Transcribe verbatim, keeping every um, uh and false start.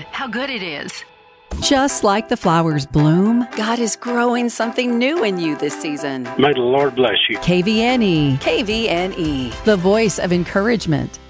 how good it is. Just like the flowers bloom, God is growing something new in you this season. May the Lord bless you. K V N E, K V N E, the voice of encouragement.